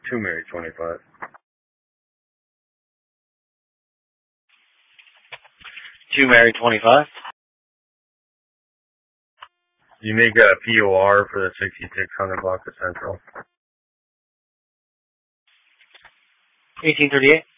2 Mary 25. Two Mary 25. You make a POR for the 6600 block of Central. 1838.